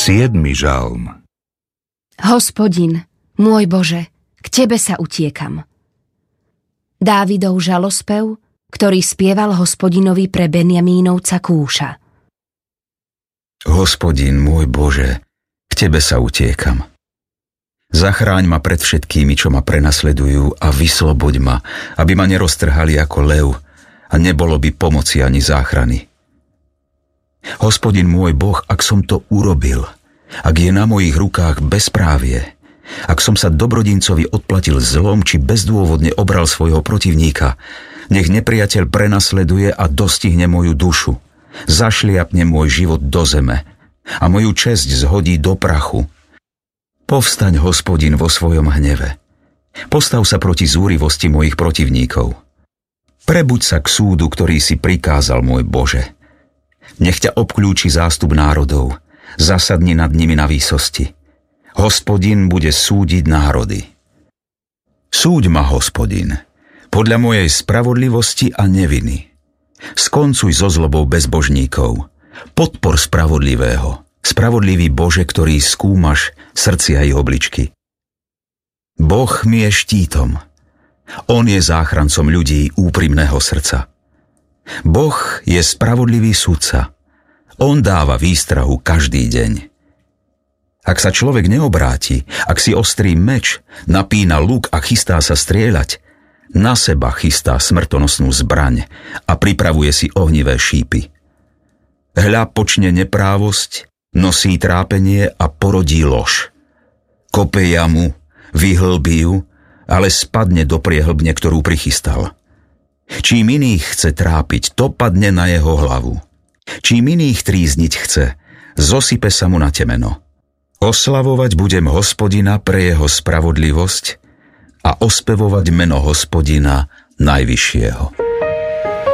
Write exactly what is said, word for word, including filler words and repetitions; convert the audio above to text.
Siedmy žalm. Hospodin, môj Bože, k Tebe sa utiekam. Dávidov žalospev, ktorý spieval Hospodinovi pre Benjamínovca Kúša. Hospodin, môj Bože, k Tebe sa utiekam. Zachráň ma pred všetkými, čo ma prenasledujú, a vysloboď ma, aby ma neroztrhali ako lev a nebolo by pomoci ani záchrany. Hospodin môj Boh, ak som to urobil, ak je na mojich rukách bezprávie, ak som sa dobrodincovi odplatil zlom, či bezdôvodne obral svojho protivníka, nech nepriateľ prenasleduje a dostihne moju dušu, zašliapne môj život do zeme a moju česť zhodí do prachu. Povstaň, Hospodin, vo svojom hneve. Postav sa proti zúrivosti mojich protivníkov. Prebuď sa k súdu, ktorý si prikázal, môj Bože. Nech ťa obklúči zástup národov, zasadni nad nimi na výsosti. Hospodin bude súdiť národy. Súď ma, Hospodin, podľa mojej spravodlivosti a neviny. Skoncuj so zlobou bezbožníkov. Podpor spravodlivého, spravodlivý Bože, ktorý skúmaš srdcia i obličky. Boh mi je štítom. On je záchrancom ľudí úprimného srdca. Boh je spravodlivý sudca. On dáva výstrahu každý deň. Ak sa človek neobráti, ak si ostrí meč, napína luk a chystá sa strieľať, na seba chystá smrtonosnú zbraň a pripravuje si ohnivé šípy. Hľa počne neprávosť, nosí trápenie a porodí lož. Kope jamu, vyhlbí ju, ale spadne do priehlbne, ktorú prichystal. Čím iných chce trápiť, to padne na jeho hlavu. Čím iných trízniť chce, zosype sa mu na temeno. Oslavovať budem Hospodina pre jeho spravodlivosť a ospevovať meno Hospodina Najvyššieho.